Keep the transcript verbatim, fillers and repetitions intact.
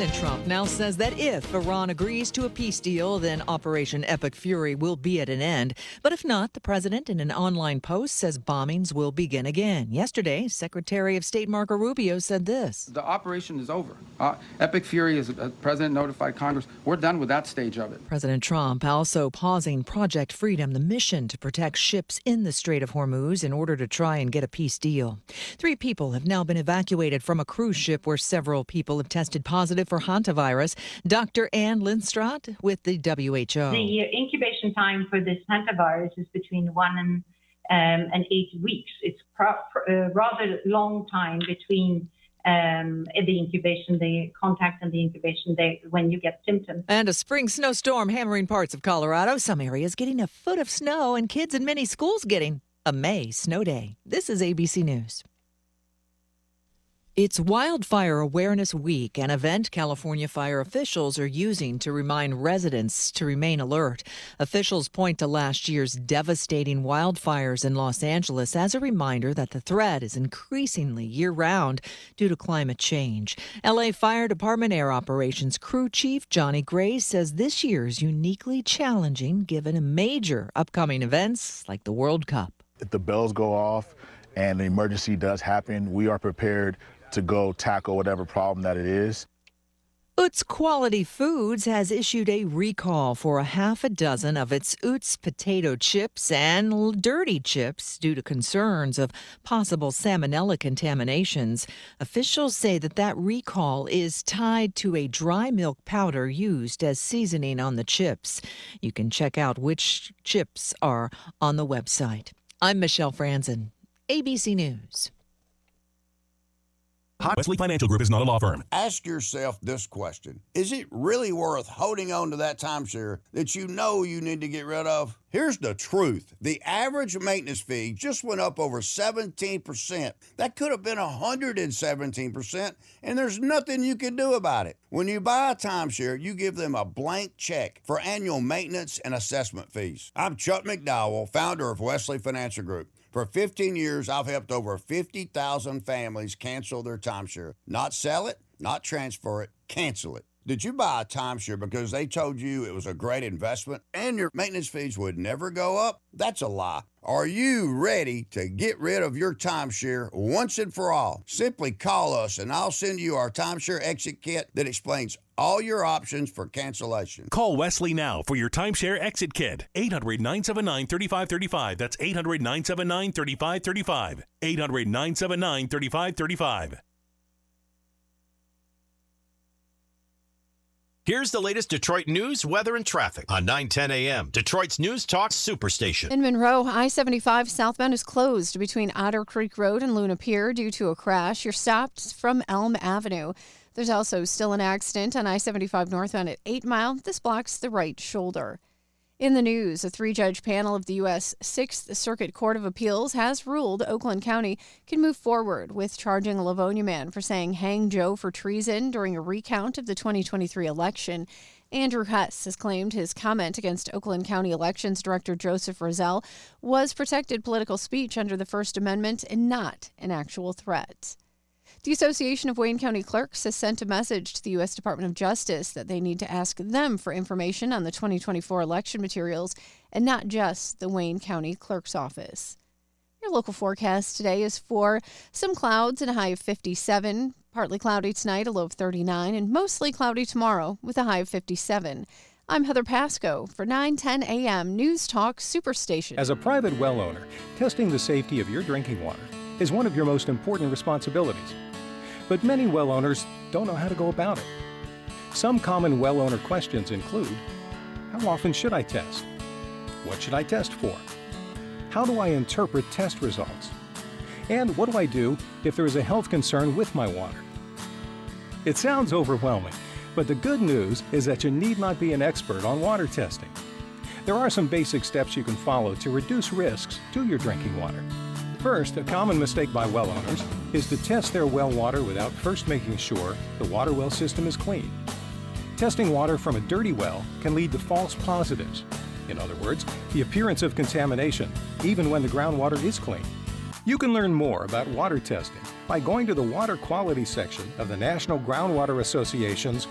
President Trump now says that if Iran agrees to a peace deal, then Operation Epic Fury will be at an end. But if not, the president in an online post says bombings will begin again. Yesterday, Secretary of State Marco Rubio said this. The operation is over. Uh, Epic Fury, as the president notified Congress, we're done with that stage of it. President Trump also pausing Project Freedom, the mission to protect ships in the Strait of Hormuz in order to try and get a peace deal. Three people have now been evacuated from a cruise ship where several people have tested positive for hantavirus. Doctor Ann Lindstrom with the W H O. The incubation time for this hantavirus is between one and um, and eight weeks. It's pro- a rather long time between um, the incubation, the contact, and the incubation day when you get symptoms. And a spring snowstorm hammering parts of Colorado. Some areas getting a foot of snow, and kids in many schools getting a May snow day. This is A B C News. It's Wildfire Awareness Week, an event California fire officials are using to remind residents to remain alert. Officials point to last year's devastating wildfires in Los Angeles as a reminder that the threat is increasingly year-round due to climate change. L A Fire Department Air Operations Crew Chief Johnny Gray says this year is uniquely challenging given a major upcoming events like the World Cup. If the bells go off and the emergency does happen, we are prepared to go tackle whatever problem that it is. Utz Quality Foods has issued a recall for a half a dozen of its Utz potato chips and dirty chips due to concerns of possible salmonella contaminations. Officials say that that recall is tied to a dry milk powder used as seasoning on the chips. You can check out which chips are on the website. I'm Michelle Franzen, A B C News. Wesley Financial Group is not a law firm. Ask yourself this question. Is it really worth holding on to that timeshare that you know you need to get rid of? Here's the truth. The average maintenance fee just went up over seventeen percent. That could have been one hundred seventeen percent, and there's nothing you can do about it. When you buy a timeshare, you give them a blank check for annual maintenance and assessment fees. I'm Chuck McDowell, founder of Wesley Financial Group. For fifteen years, I've helped over fifty thousand families cancel their timeshare. Not sell it, not transfer it, cancel it. Did you buy a timeshare because they told you it was a great investment and your maintenance fees would never go up? That's a lie. Are you ready to get rid of your timeshare once and for all? Simply call us and I'll send you our timeshare exit kit that explains all your options for cancellation. Call Wesley now for your timeshare exit kit. eight hundred, nine seven nine, three five three five. That's eight hundred, nine seven nine, three five three five. eight hundred, nine seven nine, three five three five. Here's the latest Detroit news, weather, and traffic on nine ten a.m. Detroit's News Talk Superstation. In Monroe, I seventy-five southbound is closed between Otter Creek Road and Luna Pier due to a crash. You're stopped from Elm Avenue. There's also still an accident on I seventy-five northbound at eight mile. This blocks the right shoulder. In the news, a three-judge panel of the U S Sixth Circuit Court of Appeals has ruled Oakland County can move forward with charging a Livonia man for saying "Hang Joe" for treason during a recount of the twenty twenty-three election. Andrew Hess has claimed his comment against Oakland County Elections Director Joseph Rozelle was protected political speech under the First Amendment and not an actual threat. The Association of Wayne County Clerks has sent a message to the U S Department of Justice that they need to ask them for information on the twenty twenty-four election materials and not just the Wayne County Clerk's Office. Your local forecast today is for some clouds and a high of fifty-seven, partly cloudy tonight, a low of thirty-nine, and mostly cloudy tomorrow with a high of fifty-seven. I'm Heather Pasco for nine ten a.m. News Talk Superstation. As a private well owner, testing the safety of your drinking water is one of your most important responsibilities. But many well owners don't know how to go about it. Some common well owner questions include, how often should I test? What should I test for? How do I interpret test results? And what do I do if there is a health concern with my water? It sounds overwhelming, but the good news is that you need not be an expert on water testing. There are some basic steps you can follow to reduce risks to your drinking water. First, a common mistake by well owners is to test their well water without first making sure the water well system is clean. Testing water from a dirty well can lead to false positives. In other words, the appearance of contamination, even when the groundwater is clean. You can learn more about water testing by going to the water quality section of the National Groundwater Association's